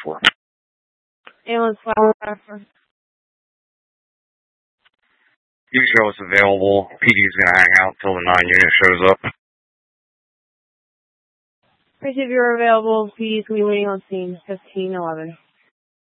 for? Ambulance 515. You show us available. PD's going to hang out until the 9 unit shows up. If you're available, please be waiting on scene 1511.